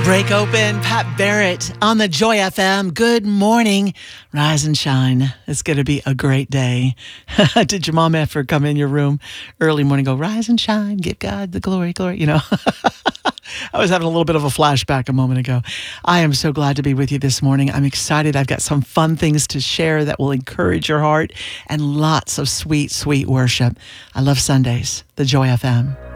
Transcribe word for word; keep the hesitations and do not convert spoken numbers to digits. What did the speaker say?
Break open, Pat Barrett on the Joy F M. Good morning. Rise and shine. It's going to be a great day. Did your mom ever come in your room early morning, go, rise and shine, give God the glory, glory, you know? I was having a little bit of a flashback a moment ago. I am so glad to be with you this morning. I'm excited. I've got some fun things to share that will encourage your heart and lots of sweet, sweet worship. I love Sundays, the Joy F M.